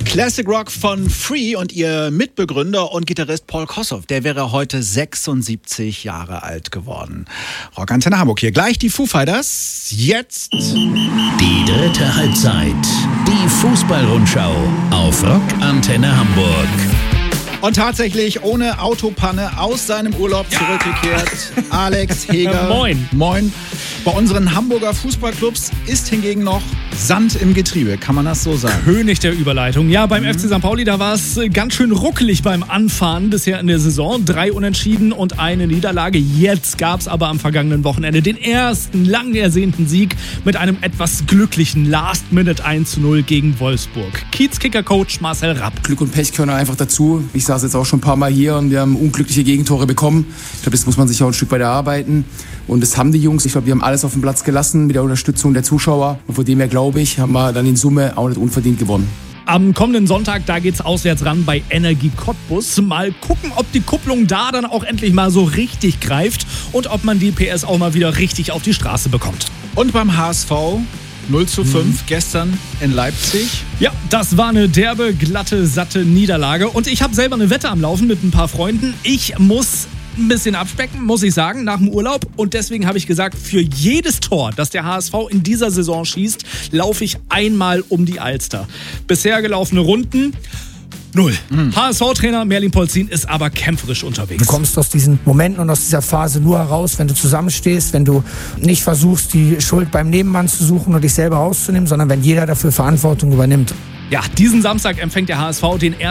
Classic Rock von Free und ihr Mitbegründer und Gitarrist Paul Kossoff, der wäre heute 76 Jahre alt geworden. Rockantenne Hamburg hier. Gleich die Foo Fighters. Jetzt die dritte Halbzeit. Die Fußballrundschau auf Rockantenne Hamburg. Und tatsächlich ohne Autopanne aus seinem Urlaub zurückgekehrt. Alex Heger. Moin. Moin. Bei unseren Hamburger Fußballclubs ist hingegen noch Sand im Getriebe. Kann man das so sagen? König der Überleitung. Ja, beim FC St. Pauli, da war es ganz schön ruckelig beim Anfahren bisher in der Saison. 3 Unentschieden und eine Niederlage. Jetzt gab es aber am vergangenen Wochenende den ersten lang ersehnten Sieg mit einem etwas glücklichen Last-Minute 1:0 gegen Wolfsburg. Kiez-Kicker-Coach Marcel Rapp. Glück und Pech gehören einfach dazu. Ich saß jetzt auch schon ein paar Mal hier und wir haben unglückliche Gegentore bekommen. Ich glaube, das muss man sich auch ein Stück weit erarbeiten. Und das haben die Jungs. Ich glaube, die haben alles auf den Platz gelassen mit der Unterstützung der Zuschauer. Und von dem her, glaube ich, haben wir dann in Summe auch nicht unverdient gewonnen. Am kommenden Sonntag, da geht's auswärts ran bei Energie Cottbus. Mal gucken, ob die Kupplung da dann auch endlich mal so richtig greift und ob man die PS auch mal wieder richtig auf die Straße bekommt. Und beim HSV 0:5 gestern in Leipzig. Ja, das war eine derbe, glatte, satte Niederlage. Und ich habe selber eine Wette am Laufen mit ein paar Freunden. Ich muss ein bisschen abspecken, muss ich sagen, nach dem Urlaub. Und deswegen habe ich gesagt, für jedes Tor, das der HSV in dieser Saison schießt, laufe ich einmal um die Alster. Bisher gelaufene Runden 0. HSV-Trainer Merlin Polzin ist aber kämpferisch unterwegs. Du kommst aus diesen Momenten und aus dieser Phase nur heraus, wenn du zusammenstehst, wenn du nicht versuchst, die Schuld beim Nebenmann zu suchen und dich selber rauszunehmen, sondern wenn jeder dafür Verantwortung übernimmt. Ja, diesen Samstag empfängt der HSV den